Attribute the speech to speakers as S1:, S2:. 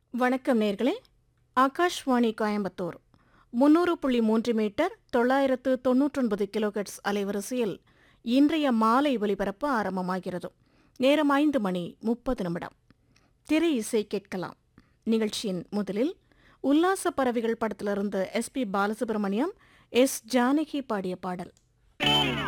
S1: வணக்கம் நேர்களே. Akashvani Coimbatore 300.3 metre 999 kilohertz அலைவரிசையில் இன்றைய மாலை ஒலிபரப்பு ஆரம்பமாகிறது. நேரம் 5 மணி 30 நிமிடம். திரை இசை கேட்கலாம். நிகழ்ச்சியின் முதலில் உல்லாச பறவைகள் படத்திலிருந்து எஸ்.பி. பாலசுப்ரமணியம், எஸ். ஜானகி பாடிய பாடல்.